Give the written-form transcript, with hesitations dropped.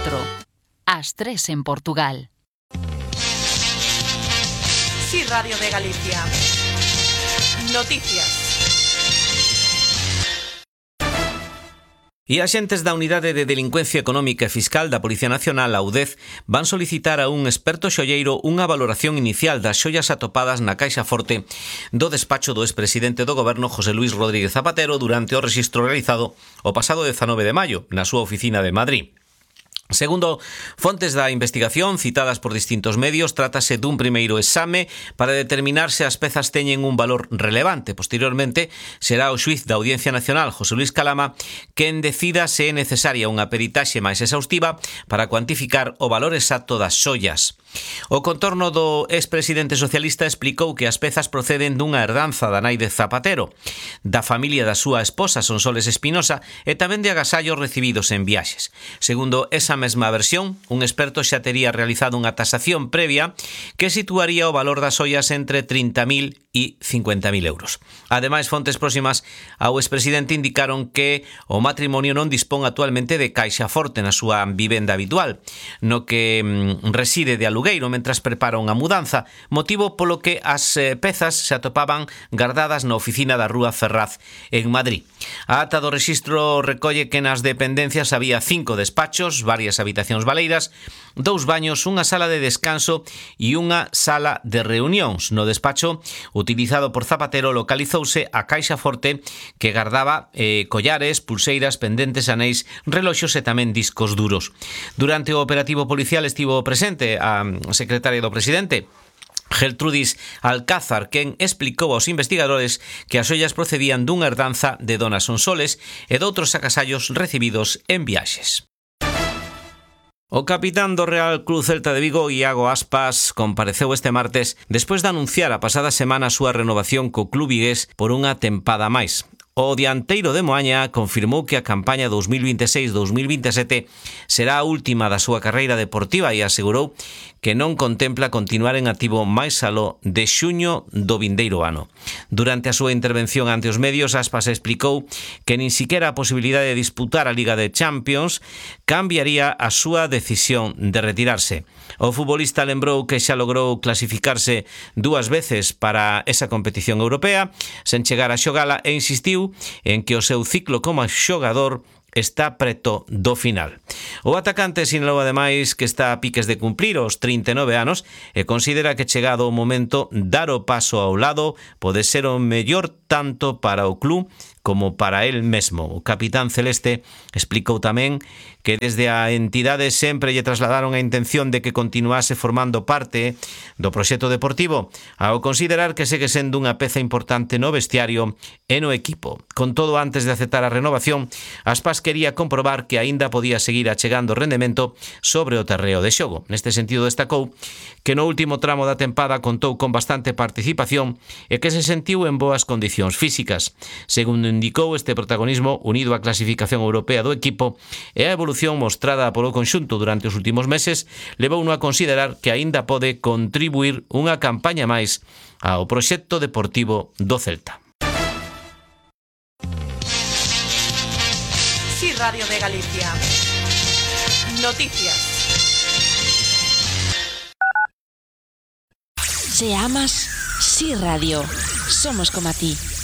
4. Ás 3 en Portugal. Sí, Radio de Galicia. Noticias. E axentes da Unidade de Delincuencia Económica e Fiscal da Policía Nacional, a UDEF, van solicitar a un experto xoalleiro unha valoración inicial das xoias atopadas na caixa forte do despacho do expresidente do Goberno, José Luis Rodríguez Zapatero, durante o rexistro realizado o pasado 19 de maio na súa oficina de Madrid. Segundo fontes da investigación citadas por distintos medios, trátase dun primeiro exame para determinar se as pezas teñen un valor relevante. Posteriormente, será o xuiz da Audiencia Nacional, José Luis Calama, quen decida se é necesaria unha peritaxe máis exhaustiva para cuantificar o valor exacto das xoias. O contorno do expresidente socialista explicou que as pezas proceden dunha herdanza da nai de Zapatero, da familia da súa esposa Sonsoles Espinosa e tamén de agasallos recibidos en viaxes. Segundo esa mesma versión, un experto xa tería realizado unha tasación previa que situaría o valor das xoias entre 30.000 e 50.000 euros. Ademais, fontes próximas ao expresidente indicaron que o matrimonio non dispón actualmente de caixa forte na súa vivenda habitual, no que reside de alugueiro mentras prepara unha mudanza, motivo polo que as pezas se atopaban guardadas na oficina da Rúa Ferraz en Madrid. A ata do rexistro recolle que nas dependencias había 5 despachos, varias habitacións baleiras, 2 baños, unha sala de descanso e unha sala de reunións. No despacho utilizado por Zapatero localizouse a caixa forte que guardaba collares, pulseiras, pendentes, anéis, reloxos e tamén discos duros. Durante o operativo policial estivo presente a secretaria do presidente, Geltrudis Alcázar, quen explicou aos investigadores que as xoias procedían dunha herdanza de dona Sonsoles e doutros agasallos recibidos en viaxes. O capitán do Real Club Celta de Vigo, Iago Aspas, compareceu este martes despois de anunciar a pasada semana a súa renovación co club vigués por unha tempada máis. O dianteiro de Moaña confirmou que a campaña 2026-2027 será a última da súa carreira deportiva e asegurou que non contempla continuar en activo máis aló de xuño do vindeiro ano. Durante a súa intervención ante os medios, Aspas explicou que nin siquiera a posibilidade de disputar a Liga de Champions cambiaría a súa decisión de retirarse. O futbolista lembrou que xa logrou clasificarse 2 veces para esa competición europea sen chegar a xogala e insistiu en que o seu ciclo como xogador está preto do final. O atacante sinalou ademais que está a piques de cumplir os 39 anos e considera que chegado o momento dar o paso ao lado pode ser o mellor tanto para o club como para el mesmo. O capitán celeste explicou tamén que desde a entidade sempre lle trasladaron a intención de que continuase formando parte do proxecto deportivo, ao considerar que segue sendo unha peza importante no vestiario e no equipo. Con todo, antes de aceptar a renovación, Aspas quería comprobar que aínda podía seguir achegando rendemento sobre o terreo de xogo. Neste sentido, destacou que no último tramo da tempada contou con bastante participación e que se sentiu en boas condicións físicas. Segundo indicou, este protagonismo, unido á clasificación europea do equipo e a evolución mostrada polo conxunto durante os últimos meses, levouno a considerar que aínda pode contribuir unha campaña máis ao proxecto deportivo do Celta. Sí, Radio de Galicia. Noticias. Se amas, Sí Radio. Somos como a ti.